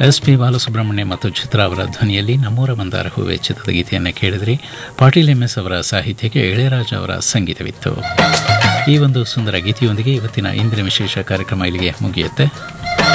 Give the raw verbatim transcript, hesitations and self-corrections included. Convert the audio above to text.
S P Balasubramanya ಮತ್ತು ಚಿತ್ರ ಅವರ ಧ್ವನಿಯಲ್ಲಿ ನಮ್ಮೂರ ಮಂದಾರ ಹೂವೆ ಚಿತ್ರದ ಗೀತೆಯನ್ನು ಕೇಳಿದ್ರಿ. ಪಾಟೀಲ್ ಎಂ ಎಸ್ ಅವರ ಸಾಹಿತ್ಯಕ್ಕೆ ಇಳೆಯರಾಜ ಅವರ ಸಂಗೀತವಿತ್ತು. ಈ ಒಂದು ಸುಂದರ ಗೀತೆಯೊಂದಿಗೆ ಇವತ್ತಿನ ಇಂದಿನ ವಿಶೇಷ ಕಾರ್ಯಕ್ರಮ ಇಲ್ಲಿಗೆ ಮುಗಿಯುತ್ತೆ.